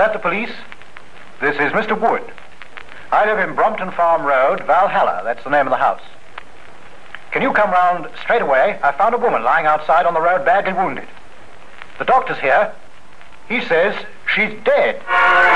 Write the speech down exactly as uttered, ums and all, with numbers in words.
that the police? This is Mister Wood. I live in Brompton Farm Road, Valhalla. That's the name of the house. Can you come round straight away? I found a woman lying outside on the road, badly wounded. The doctor's here. He says she's dead.